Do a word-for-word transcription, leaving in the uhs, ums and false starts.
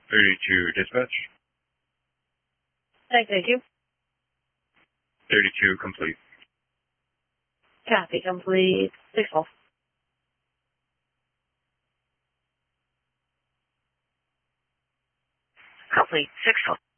thirty-two dispatch. Thank you. thirty-two complete. Copy, complete. Six full. Complete. Six full.